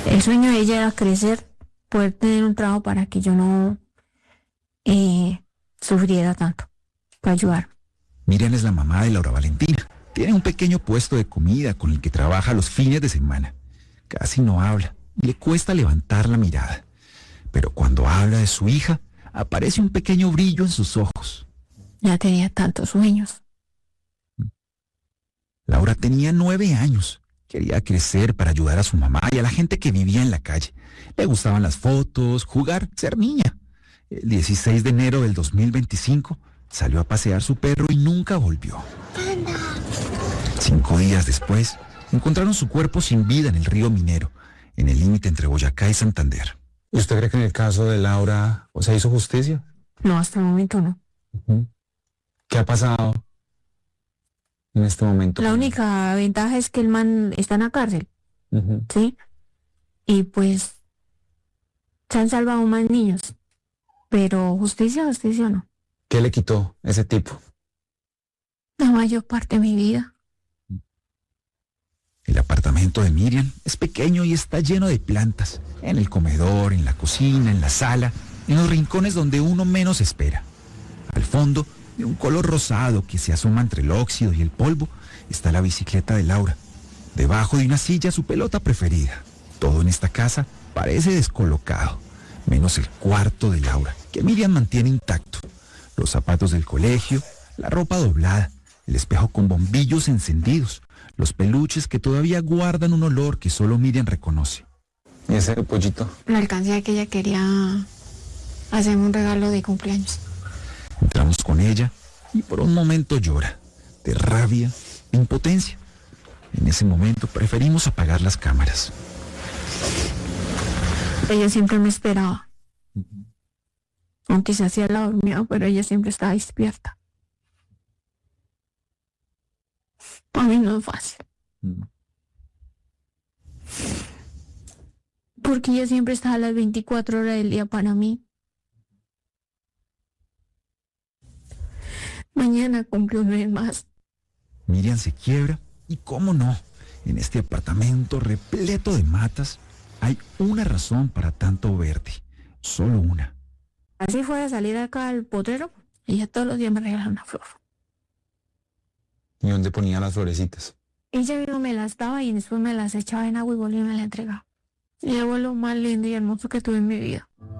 El sueño de ella era crecer, poder tener un trabajo para que yo no sufriera tanto, para ayudar. Miriam es la mamá de Laura Valentina. Tiene un pequeño puesto de comida con el que trabaja los fines de semana. Casi no habla y le cuesta levantar la mirada. Pero cuando habla de su hija, aparece un pequeño brillo en sus ojos. Ya tenía tantos sueños. Laura tenía 9 años. Quería crecer para ayudar a su mamá y a la gente que vivía en la calle. Le gustaban las fotos, jugar, ser niña. El 16 de enero del 2025 salió a pasear su perro y nunca volvió. 5 días después, encontraron su cuerpo sin vida en el río Minero, en el límite entre Boyacá y Santander. ¿Y usted cree que en el caso de Laura se hizo justicia? No, hasta el momento no. ¿Qué ha pasado en este momento? La única ventaja es que el man está en la cárcel, ¿sí? Y pues se han salvado más niños. Pero justicia no. ¿Qué le quitó ese tipo? La mayor parte de mi vida. El apartamento de Miriam es pequeño y está lleno de plantas. En el comedor, en la cocina, en la sala, en los rincones donde uno menos espera. Al fondo, de un color rosado que se asoma entre el óxido y el polvo, está la bicicleta de Laura. Debajo de una silla, su pelota preferida. Todo en esta casa parece descolocado, menos el cuarto de Laura, que Miriam mantiene intacto. Los zapatos del colegio, la ropa doblada, el espejo con bombillos encendidos, los peluches que todavía guardan un olor que solo Miriam reconoce. ¿Y ese pollito? La alcancía que ella quería hacerme un regalo de cumpleaños. Entramos con ella y por un momento llora, de rabia, de impotencia. En ese momento preferimos apagar las cámaras. Ella siempre me esperaba. Aunque se hacía la dormida, pero ella siempre estaba despierta. Para mí no es fácil. Porque ella siempre estaba a las 24 horas del día para mí. Mañana cumple un mes más. Miriam se quiebra y cómo no, en este apartamento repleto de matas hay una razón para tanto verde, solo una. Así fuera a salir acá al potrero, ella todos los días me regala una flor. ¿Y dónde ponía las florecitas? Ella misma me las daba y después me las echaba en agua y volvía y me las entregaba. Y fue lo más lindo y hermoso que tuve en mi vida.